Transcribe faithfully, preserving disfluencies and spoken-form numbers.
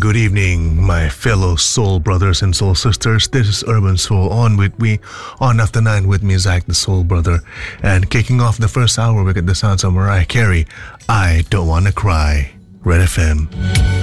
good evening, my fellow soul brothers and soul sisters. This is Urban Soul on with me, on After Nine with me, Zach the Soul Brother. And kicking off the first hour, we get the sounds of Mariah Carey, I Don't Wanna Cry, Red F M.